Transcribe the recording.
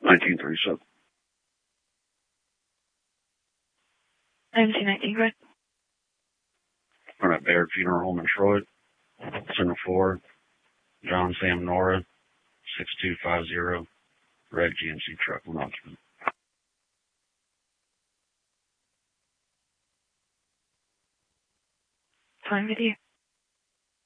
1937. 1919, go ahead. I'm at Baird Funeral Home in Troy. Center 4, John Sam Nora, 6250, red GMC truck, one occupant. Fine with you.